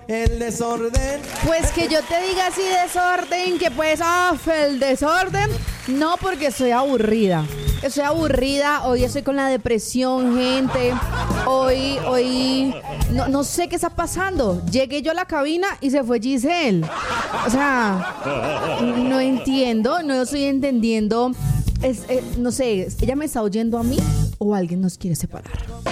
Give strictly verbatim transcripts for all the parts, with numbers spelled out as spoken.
el desorden. Pues que yo te diga así desorden, que pues, ah, el desorden. No, porque estoy aburrida. Estoy aburrida, hoy estoy con la depresión, gente. Hoy, hoy, no, no sé qué está pasando. Llegué yo a la cabina y se fue Giselle. O sea, no entiendo, no estoy entendiendo. Es, eh, no sé, ¿ella me está oyendo a mí o alguien nos quiere separar?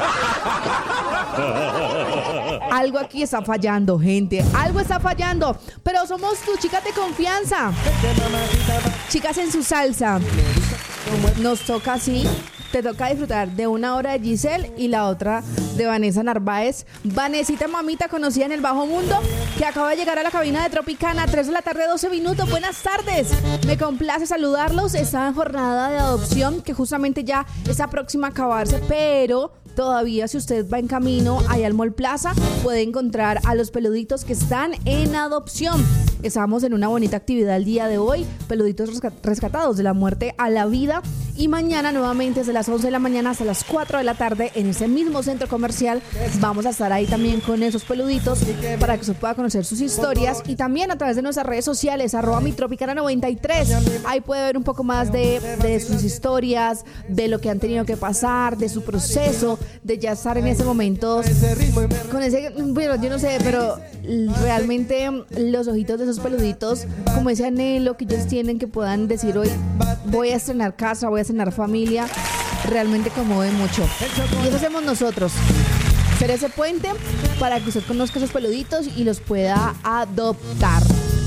Algo aquí está fallando, gente. Algo está fallando. Pero somos tus chicas de confianza. Chicas en su salsa. Nos toca así. Te toca disfrutar de una hora de Giselle y la otra de Vanessa Narváez. Vanesita mamita, conocida en el bajo mundo, que acaba de llegar a la cabina de Tropicana, tres de la tarde, doce minutos. Buenas tardes. Me complace saludarlos. Está en jornada de adopción que justamente ya está próxima a acabarse, pero todavía, si usted va en camino allá al Mall Plaza, puede encontrar a los peluditos que están en adopción. Estamos en una bonita actividad el día de hoy, peluditos rescatados de la muerte a la vida. Y mañana nuevamente desde las once de la mañana hasta las cuatro de la tarde en ese mismo centro comercial vamos a estar ahí también con esos peluditos para que usted pueda conocer sus historias, y también a través de nuestras redes sociales, arroba mi tropicana noventa y tres. Ahí puede ver un poco más de, de sus historias, de lo que han tenido que pasar, de su proceso, de ya estar en ese momento con ese, bueno, yo no sé, pero realmente los ojitos de esos peluditos, como ese anhelo que ellos tienen, que puedan decir hoy voy a estrenar casa, voy a estrenar familia, realmente conmueve mucho. Y eso hacemos nosotros, ser ese puente para que usted conozca esos peluditos y los pueda adoptar.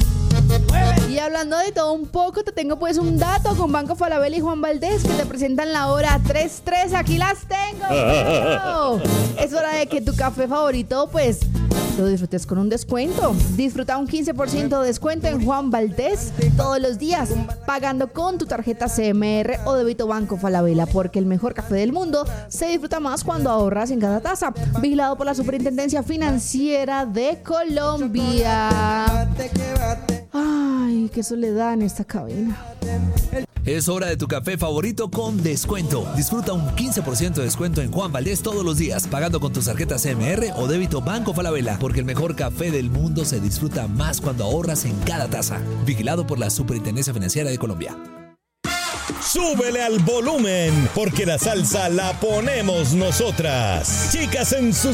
Y hablando de todo un poco, te tengo pues un dato con Banco Falabella y Juan Valdés, que te presentan la hora tres tres. Aquí las tengo. Es hora de que tu café favorito pues lo disfrutes con un descuento. Disfruta un quince por ciento de descuento en Juan Valdés todos los días, pagando con tu tarjeta C M R o débito Banco Falabella, porque el mejor café del mundo se disfruta más cuando ahorras en cada taza. Vigilado por la Superintendencia Financiera de Colombia. Ay, qué soledad en esta cabina. Es hora de tu café favorito con descuento. Disfruta un quince por ciento de descuento en Juan Valdés todos los días, pagando con tus tarjetas C M R o débito Banco Falabella, porque el mejor café del mundo se disfruta más cuando ahorras en cada taza. Vigilado por la Superintendencia Financiera de Colombia. Súbele al volumen, porque la salsa la ponemos nosotras. Chicas en su